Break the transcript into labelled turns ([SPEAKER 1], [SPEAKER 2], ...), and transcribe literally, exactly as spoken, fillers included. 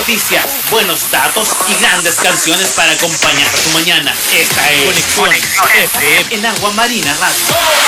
[SPEAKER 1] noticias, buenos datos y grandes canciones para acompañar tu mañana. Esta es Conexión F M en Agua Marina Radio.